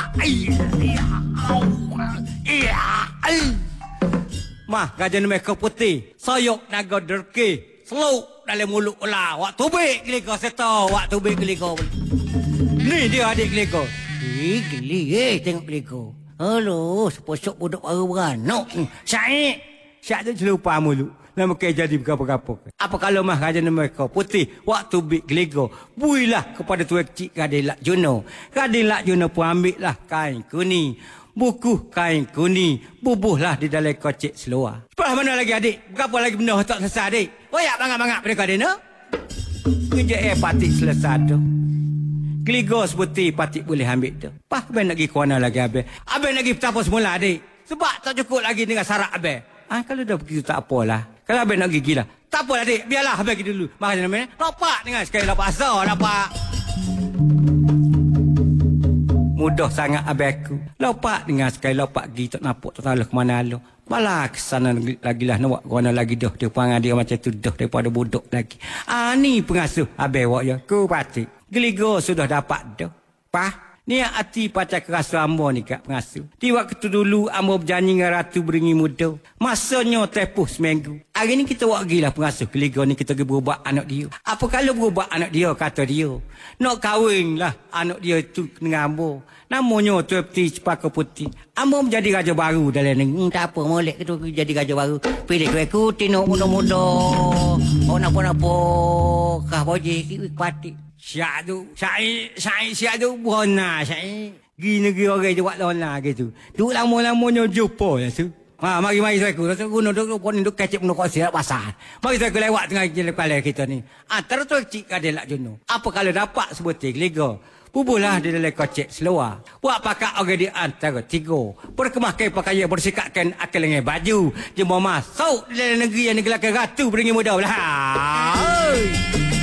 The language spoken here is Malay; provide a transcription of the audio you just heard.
Mah gajan mereka putih, soyok naga derki, seluk dalam mulut ular. Wak tubik geliko seto, wak tubik geliko. Ni dia adik geliko. Geli tengok geliko. Halo, seposok budak baru beranak. Syed. Syed tu lupa mulut. Nama kaya jadi berapa-apa. Apa kalau mah gajan mereka putih, wak tubik geliko. Builah kepada tuan cik Kadilak Juno. Kadilak Juno pun ambil lah kain kuning. Buku kain kuning, bubuhlah di dalam kocek seluar. Sebelah mana lagi adik? Berapa lagi benda tak selesai adik? Wayak bangat-bangat mereka adik no? Kerja patik selesai tu. Geligo sebuti patik boleh ambil tu. Pah, abang nak pergi ke mana lagi abang? Abang nak pergi petapa semula adik. Sebab tak cukup lagi dengan syarat abang. Kalau dah begitu tak apalah. Kalau abang nak gigi lah. Tak apalah adik, biarlah abang pergi dulu. Makanya namanya, lapak dengan sekali lapak asal, lapak. Mudah sangat abangku. Lopak dengan sekali lopak pergi tak nampak tak tahu ke mana lo. Malah kesana lagi lah nak buat lagi dah. Dia panggil dia macam tu dah daripada budak lagi. Ni pengasuh abang wak ya. Ku patik. Geligo sudah dapat dah. Pah. Ni hati pacar kerasa ambo ni kat pengasuh. Di waktu tu dulu ambo berjanji dengan Ratu Beringin Muda. Masanya tepuh seminggu. Hari ni kita buat gilah pengasuh Geligo ni kita pergi berubah anak dia. Apa kalau berubah anak dia kata dia. Nak kahwin lah anak dia tu dengan ambo. Namanya Tuan Peti Cepaka Putih. Ambo menjadi raja baru dalam negeri. Tak apa molek kita jadi raja baru. Pilih ku tengok muda-muda. Oh napa-napa kah boje ki patik. Syak tu, syak tu buana syak. Gi negeri orang je buat lona gitu. Tu lama-lamanya jumpa lah tu. Mari saya ku. Rasa guna duk pon duk kecik menukar siap pasar. Mari saya ku lewat tengah jalan kepala kita ni. Antara tu cik Kadilak Juno. Apa kalau dapat sebutir Geligo? Bubuhlah di dalam kocek seluar. Buat pakak orang di antara tiga. Berkemahkan pakaian bersikatkan akal dengan baju. Jemur masuk di dalam negeri yang digelarkan Ratu Beringin Muda.